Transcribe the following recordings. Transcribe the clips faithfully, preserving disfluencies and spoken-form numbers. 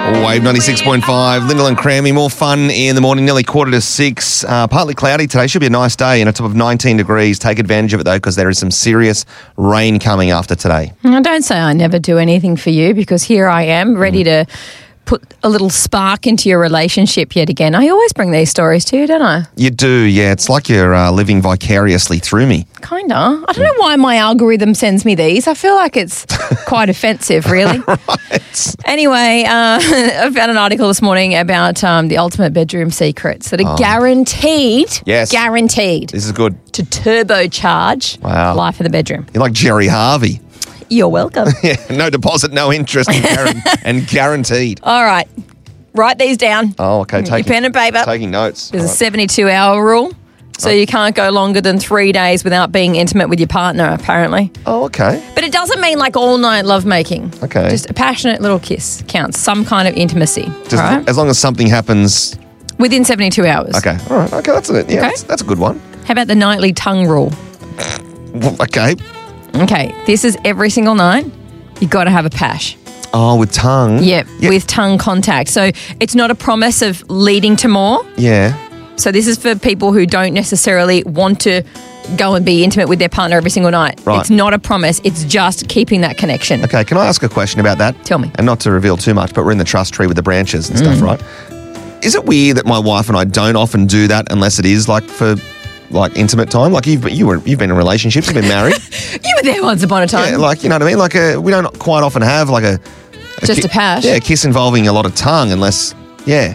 Wave ninety-six point five, Lyndall and Crammy. More fun in the morning, nearly quarter to six. Uh, partly cloudy today. Should be a nice day and a top of nineteen degrees. Take advantage of it, though, because there is some serious rain coming after today. Now, don't say I never do anything for you, because here I am, ready mm. to put a little spark into your relationship yet again. I always bring these stories to you, don't I? You do, yeah. It's like you're uh, living vicariously through me. Kinda. I don't know why my algorithm sends me these. I feel like it's quite offensive, really. Right. Anyway, uh, I found an article this morning about um, the ultimate bedroom secrets that are Oh. guaranteed, Yes. guaranteed This is good. to turbocharge Wow. life in the bedroom. You're like Jerry Harvey. You're welcome. Yeah, no deposit, no interest, and, guaran- and guaranteed. All right. Write these down. Oh, okay. Your Taking, pen and paper. Taking notes. There's All a right. seventy-two hour rule, so you can't go longer than three days without being intimate with your partner, apparently. Oh, okay. But it doesn't mean like all night lovemaking. Okay. Just a passionate little kiss counts. Some kind of intimacy. Just all right? as long as something happens. Within seventy-two hours. Okay. All right. Okay. That's it. Yeah. Okay. That's, that's a good one. How about the nightly tongue rule? Well, okay. Okay. This is every single night. You've got to have a pash. Oh, with tongue. Yep. Yeah. With tongue contact. So it's not a promise of leading to more. Yeah. So this is for people who don't necessarily want to go and be intimate with their partner every single night. Right. It's not a promise. It's just keeping that connection. Okay. Can I ask a question about that? Tell me. And not to reveal too much, but we're in the trust tree with the branches and stuff, right? Is it weird that my wife and I don't often do that unless it is like for like intimate time? Like you've you were you've been in relationships, you've been married. You were there once upon a time. Yeah, like you know what I mean. Like a, we don't quite often have like a, a Just a pash? Yeah, a kiss involving a lot of tongue, unless yeah.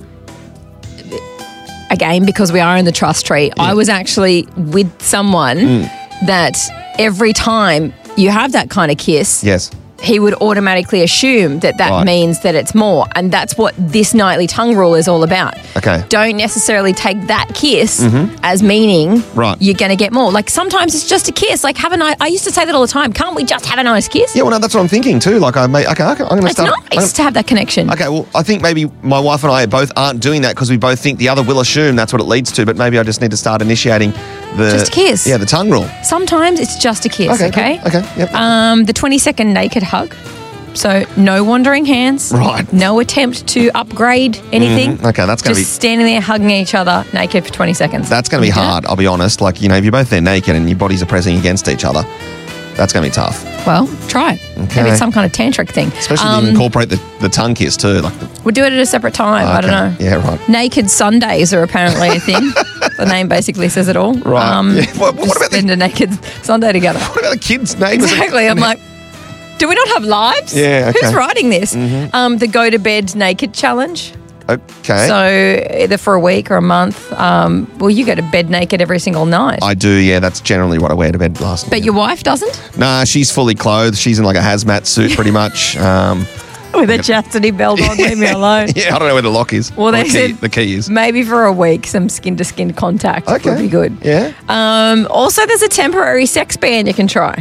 Again, because we are in the trust tree, I was actually with someone Mm. that every time you have that kind of kiss, Yes. he would automatically assume that that Right. means that it's more. And that's what this nightly tongue rule is all about. Okay. Don't necessarily take that kiss as meaning Right. you're going to get more. Like sometimes it's just a kiss. Like have a nice, I used to say that all the time. Can't we just have a nice kiss? Yeah, well, no, that's what I'm thinking too. Like I may okay, okay I'm going to It's start. I'm nice to have that connection. Okay, well, I think maybe my wife and I both aren't doing that because we both think the other will assume that's what it leads to. But maybe I just need to start initiating the Just a kiss. Yeah, the tongue rule. Sometimes it's just a kiss, Okay, okay? cool. Okay, yep. Um, the twenty second naked hug. So no wandering hands. Right. No attempt to upgrade anything. Mhm. Okay, that's gonna Just be- standing there hugging each other naked for twenty seconds. That's going to be Yeah. hard. I'll be honest. Like you know, if you're both there naked and your bodies are pressing against each other, that's going to be tough. Well, try it. Okay. Maybe it's some kind of tantric thing. Especially if Um, you incorporate the, the tongue kiss too. Like the, We'll do it at a separate time. I don't know. okay. Yeah, right. Naked Sundays are apparently a thing. The name basically says it all. Right. Yeah. What- what just about the- spend a naked Sunday together. What about the kids' names? Exactly. I'm like, do we not have lives? Yeah, okay. Mm-hmm. Who's writing this? Um, the go to bed naked challenge. Okay. So either for a week or a month. Um, well, you go to bed naked every single night. I do, yeah. That's generally what I wear to bed last night. but your wife doesn't? Nah, she's fully clothed. She's in like a hazmat suit pretty much. Um, With a chastity belt on, leave me alone. yeah, I don't know where the lock is. Well, Or they the key, said the key is. maybe for a week, some skin to skin contact Okay. would be good. Yeah. Um, also, there's a temporary sex ban you can try.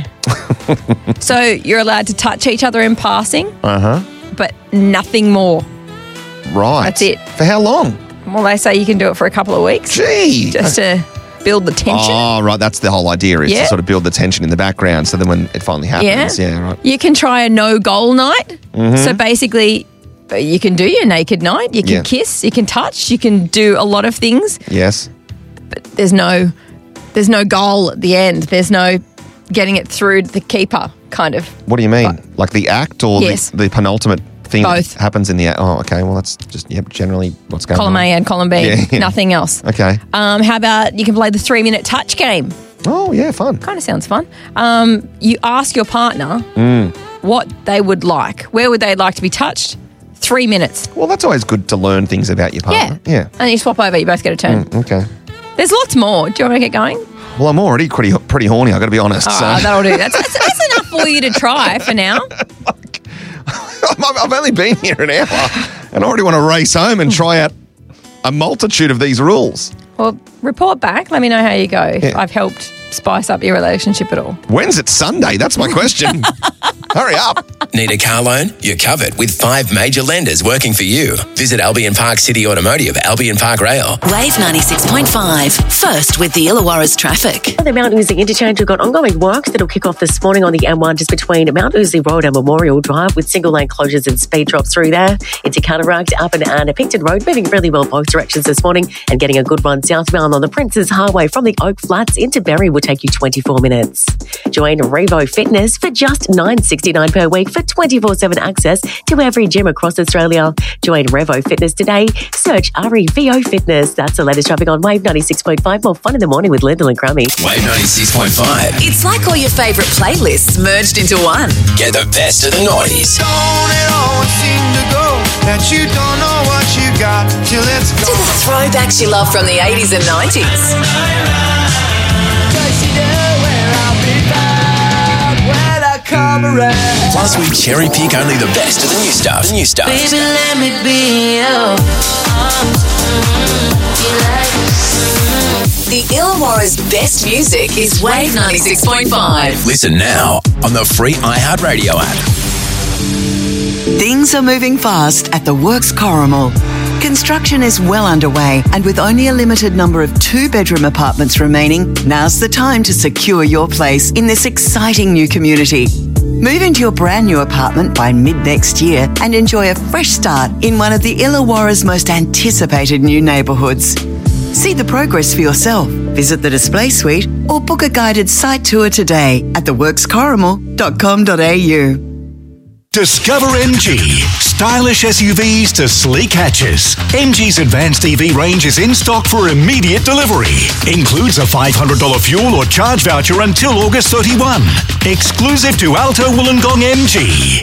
So you're allowed to touch each other in passing, Uh huh. but nothing more. Right. That's it. For how long? Well, they say you can do it for a couple of weeks Gee. just to build the tension. Oh, right. That's the whole idea is Yeah. to sort of build the tension in the background. So then when it finally happens, yeah, right. You can try a no goal night. So basically, uh, you can do your naked night. You can Yeah. kiss. You can touch. You can do a lot of things. Yes. But there's no, there's no goal at the end. There's no getting it through the keeper kind of. What do you mean? like the act or Yes. the, the penultimate thing Both. that happens in the act? Oh, okay. Well, that's just yep, generally what's going Column on. A and column B. Yeah, yeah. Nothing else. Okay. Um, how about you can play the three minute touch game? Oh, yeah, fun. Kind of sounds fun. Um, you ask your partner Mm. what they would like. Where would they like to be touched? Three minutes. Well, that's always good to learn things about your partner. Yeah. Yeah. And you swap over. You both get a turn. Okay. There's lots more. Do you want me to get going? Well, I'm already pretty pretty horny, I've got to be honest. Oh, so. that'll do. That's, that's, that's enough for you to try for now. I've I've only been here an hour and I already want to race home and try out a multitude of these rules. Well, report back. Let me know how you go. If Yeah. I've helped spice up your relationship at all. When's it Sunday? That's my question. Hurry up. Need a car loan? You're covered with five major lenders working for you. Visit Albion Park City Automotive, Albion Park Rail. Wave ninety-six point five. First with the Illawarra's traffic. The Mount Uzi interchange, we've got ongoing works that'll kick off this morning on the M one just between Mount Uzi Road and Memorial Drive with single lane closures and speed drops through there. Into Cataract, up and Anna Picton Road, moving really well both directions this morning and getting a good run southbound on the Prince's Highway from the Oak Flats into Berry will take you twenty-four minutes. Join Revo Fitness for just nine dollars sixty-nine per week for twenty-four seven access to every gym across Australia. Join Revo Fitness today. Search R E V O Fitness. That's the latest traffic on Wave ninety-six point five. More fun in the morning with Lyndall and Crummy. Wave ninety-six point five. It's like all your favourite playlists merged into one. Get the best of the nineties. Don't it always seem to go that you don't know what you got till it's To gone. the throwbacks you love from the eighties and nineties. Plus, we cherry pick only the best of the new stuff. The new stuff. Baby, let me be your The Illawarra's best music is Wave ninety-six point five. Listen now on the free iHeartRadio app. Things are moving fast at the Works Corrimal. Construction is well underway, and with only a limited number of two-bedroom apartments remaining, now's the time to secure your place in this exciting new community. Move into your brand new apartment by mid-next year and enjoy a fresh start in one of the Illawarra's most anticipated new neighbourhoods. See the progress for yourself. Visit the display suite or book a guided site tour today at the works corrimal dot com dot a u. Discover M G. Stylish S U Vs to sleek hatches. M G's advanced E V range is in stock for immediate delivery. Includes a five hundred dollars fuel or charge voucher until August thirty-first. Exclusive to Alto Wollongong M G.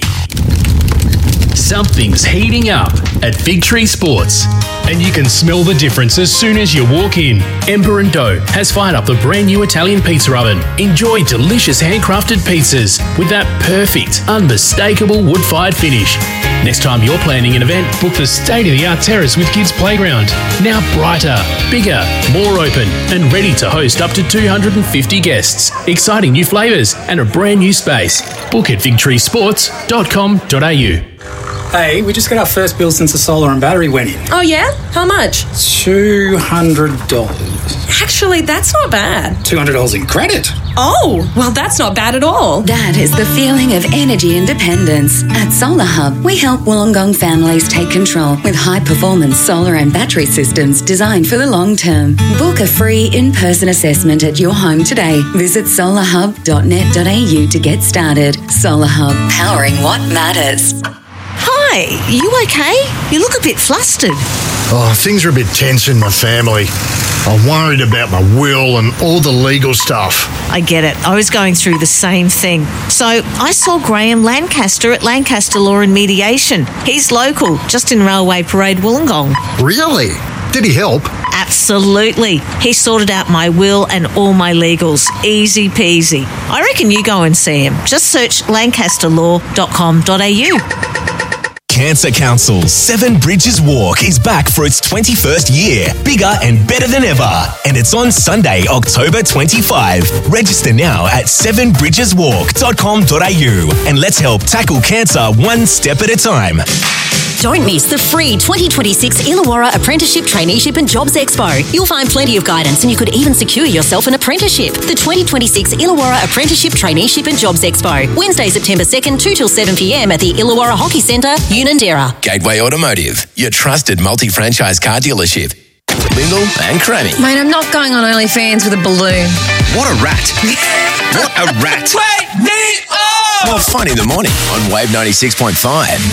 Something's heating up at Fig Tree Sports, and you can smell the difference as soon as you walk in. Ember and Dough has fired up the brand new Italian pizza oven. Enjoy delicious handcrafted pizzas with that perfect, unmistakable wood-fired finish. Next time you're planning an event, book the state-of-the-art terrace with Kids Playground. Now brighter, bigger, more open, and ready to host up to two hundred fifty guests. Exciting new flavours and a brand new space. Book at fig tree sports dot com dot a u. Hey, we just got our first bill since the solar and battery went in. Oh, yeah? How much? two hundred dollars. Actually, that's not bad. two hundred dollars in credit. Oh, well, that's not bad at all. That is the feeling of energy independence. At Solar Hub, we help Wollongong families take control with high-performance solar and battery systems designed for the long term. Book a free in-person assessment at your home today. Visit solar hub dot net dot a u to get started. Solar Hub, powering what matters. Hi, you okay? You look a bit flustered. Oh, things are a bit tense in my family. I'm worried about my will and all the legal stuff. I get it. I was going through the same thing. So I saw Graham Lancaster at Lancaster Law and Mediation. He's local, just in Railway Parade, Wollongong. Really? Did he help? Absolutely. He sorted out my will and all my legals. Easy peasy. I reckon you go and see him. Just search lancaster law dot com dot a u. Cancer Council's Seven Bridges Walk is back for its twenty-first year, bigger and better than ever. And it's on Sunday, October twenty-fifth. Register now at seven bridges walk dot com dot a u and let's help tackle cancer one step at a time. Don't miss the free twenty twenty-six Illawarra Apprenticeship, Traineeship and Jobs Expo. You'll find plenty of guidance and you could even secure yourself an apprenticeship. The twenty twenty-six Illawarra Apprenticeship, Traineeship and Jobs Expo. Wednesday, September second, two till seven p m at the Illawarra Hockey Centre, Unanderra. Gateway Automotive, your trusted multi-franchise car dealership. Lyndall and Cranny. Mate, I'm not going on OnlyFans with a balloon. What a rat. What a rat. Wake me up! More fun in the morning on Wave ninety-six point five.